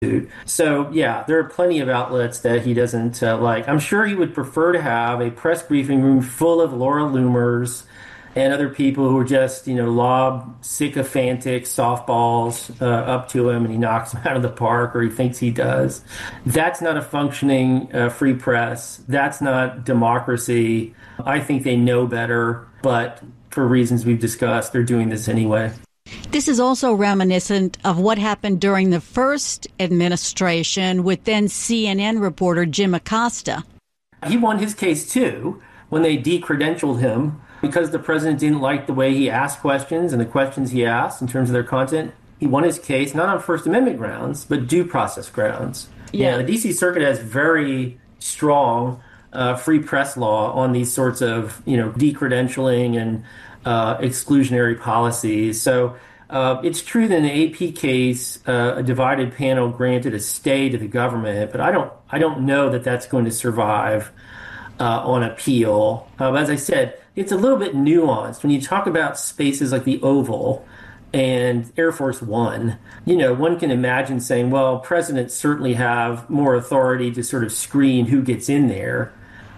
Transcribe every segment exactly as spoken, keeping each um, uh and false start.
So, yeah, there are plenty of outlets that he doesn't uh, like. I'm sure he would prefer to have a press briefing room full of Laura Loomers and other people who are just, you know, lob sycophantic softballs uh, up to him and he knocks them out of the park, or he thinks he does. That's not a functioning uh, free press. That's not democracy. I think they know better, but for reasons we've discussed, they're doing this anyway. This is also reminiscent of what happened during the first administration with then C N N reporter Jim Acosta. He won his case, too, when they decredentialed him because the president didn't like the way he asked questions and the questions he asked in terms of their content. He won his case not on First Amendment grounds, but due process grounds. Yeah, the D C Circuit has very strong uh, free press law on these sorts of, you know, decredentialing and uh, exclusionary policies. So uh, it's true that in the A P case, uh, a divided panel granted a stay to the government, but I don't, I don't know that that's going to survive uh, on appeal. Um, as I said, it's a little bit nuanced when you talk about spaces like the Oval and Air Force One. You know, one can imagine saying, well, presidents certainly have more authority to sort of screen who gets in there.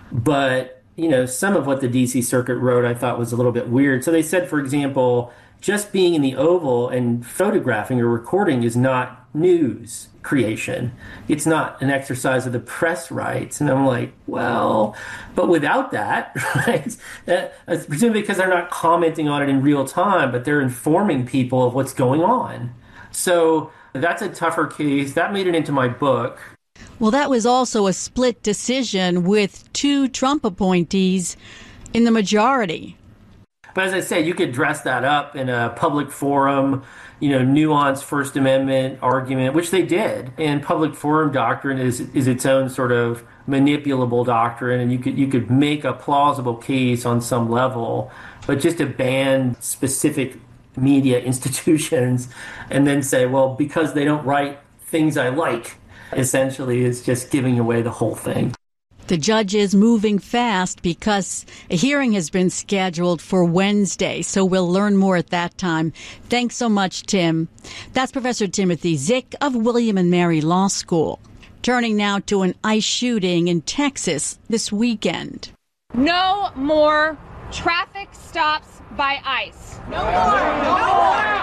But, you know, some of what the D C Circuit wrote I thought was a little bit weird. So they said, for example, just being in the Oval and photographing or recording is not news creation. It's not an exercise of the press rights. And I'm like, well, but without that, right, that, presumably because they're not commenting on it in real time, but they're informing people of what's going on. So that's a tougher case. That made it into my book. Well, that was also a split decision with two Trump appointees in the majority. But as I said, you could dress that up in a public forum, you know, nuanced First Amendment argument, which they did. And public forum doctrine is is its own sort of manipulable doctrine, and you could you could make a plausible case on some level, but just to ban specific media institutions and then say, well, because they don't write things I like, essentially is just giving away the whole thing. The judge is moving fast because a hearing has been scheduled for Wednesday, so we'll learn more at that time. Thanks so much, Tim. That's Professor Timothy Zick of William and Mary Law School. Turning now to an ICE shooting in Texas this weekend. No more traffic stops by ICE. No more! No more!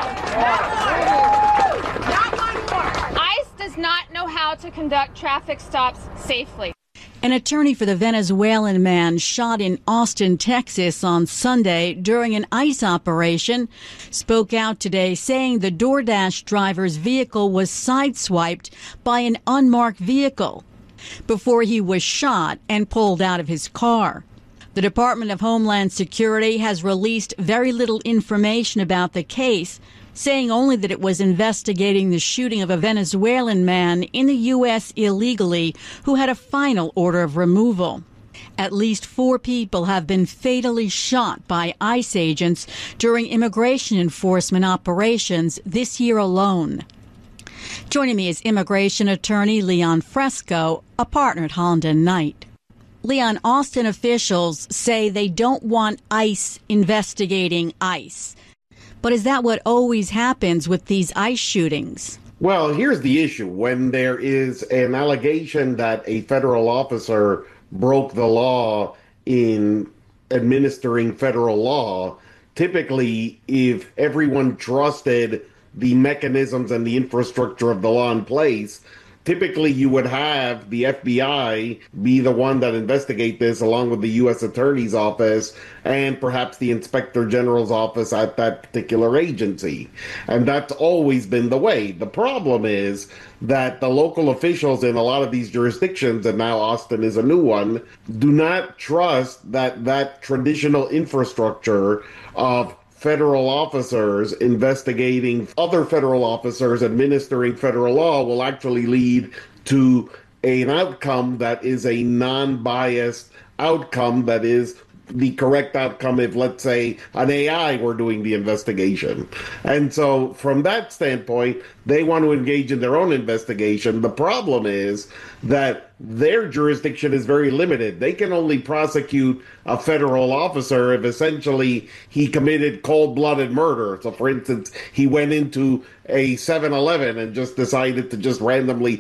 Not one more! ICE does not know how to conduct traffic stops safely. An attorney for the Venezuelan man shot in Austin, Texas on Sunday during an ICE operation spoke out today saying the DoorDash driver's vehicle was sideswiped by an unmarked vehicle before he was shot and pulled out of his car. The Department of Homeland Security has released very little information about the case, saying only that it was investigating the shooting of a Venezuelan man in the U S illegally who had a final order of removal. At least four people have been fatally shot by ICE agents during immigration enforcement operations this year alone. Joining me is immigration attorney Leon Fresco, a partner at Holland and Knight. Leon, Austin officials say they don't want ICE investigating ICE. But is that what always happens with these ICE shootings? Well, here's the issue. When there is an allegation that a federal officer broke the law in administering federal law, typically if everyone trusted the mechanisms and the infrastructure of the law in place, typically you would have the F B I be the one that investigate this along with the U S Attorney's Office and perhaps the Inspector General's office at that particular agency. And that's always been the way. The problem is that the local officials in a lot of these jurisdictions, and now Austin is a new one, do not trust that that traditional infrastructure of federal officers investigating other federal officers administering federal law will actually lead to an outcome that is a non-biased outcome that is the correct outcome if, let's say, an A I were doing the investigation. And so from that standpoint, they want to engage in their own investigation. The problem is that their jurisdiction is very limited. They can only prosecute a federal officer if essentially he committed cold-blooded murder. So, for instance, he went into a seven eleven and just decided to just randomly